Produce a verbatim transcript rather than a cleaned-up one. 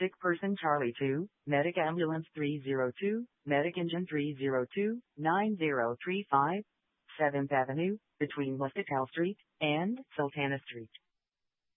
Sick person Charlie two, Medic Ambulance three zero two, Medic Engine three zero two, nine zero three five, seventh Avenue, between Muscatel Street and Sultana Street.